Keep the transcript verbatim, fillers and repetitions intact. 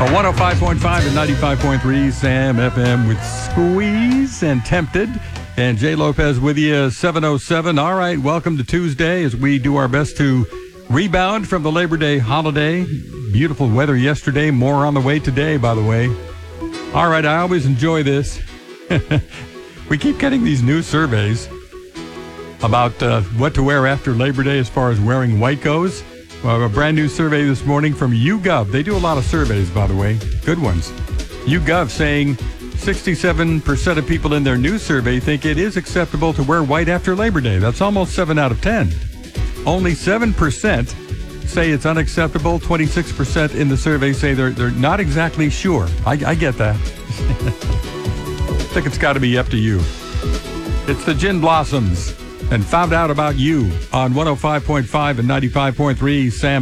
one oh five point five and ninety-five point three Sam F M with Squeeze and Tempted. And Jay Lopez with you, seven oh seven. All right, welcome to Tuesday as we do our best to rebound from the Labor Day holiday. Beautiful weather yesterday, more on the way today, by the way. All right, I always enjoy this. We keep getting these new surveys about uh, what to wear after Labor Day as far as wearing white goes. Well, a brand new survey this morning from YouGov. They do a lot of surveys, by the way. Good ones. YouGov saying sixty-seven percent of people in their new survey think it is acceptable to wear white after Labor Day. That's almost seven out of ten. Only seven percent say it's unacceptable. twenty-six percent in the survey say they're, they're not exactly sure. I, I get that. I think it's got to be up to you. It's the Gin Blossoms and Found Out About You on one oh five point five and ninety-five point three Sam